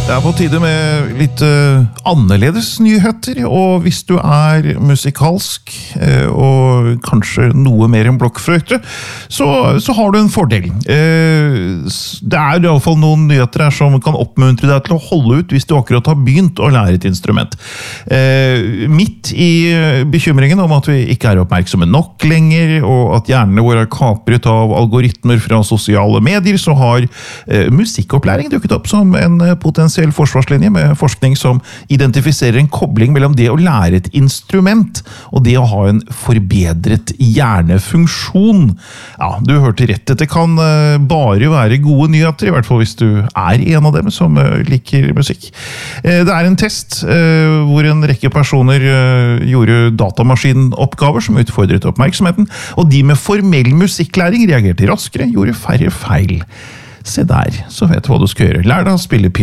Det på tide med litt annerledes nyheter, og hvis du musikalsk og kanskje noe mer enn blokkfløyte, så har du en fordel. Det I alle fall noen nyheter her som kan oppmuntre deg til å holde ut hvis du akkurat har begynt å lære et instrument. Midt I bekymringen om at vi ikke oppmerksomme nok lenger, og at hjernene våre kapret av algoritmer fra sosiale medier, så har musikkopplæring dukket opp som en potensiell forsvarslinje med forskning som identifiserer en kobling mellom det å lære et instrument og det å ha en forbedret hjernefunksjon. Ja, du hørte rett. Dette kan bare være gode nyheter, I hvert fall hvis du en av dem som liker musikk. Det en test hvor en rekke personer gjorde datamaskinoppgaver som utfordret oppmerksomheten, og de med formell musikklæring reagerte raskere, gjorde færre feil. Se der, så vet du hva du skal gjøre. Lær deg å spille piano.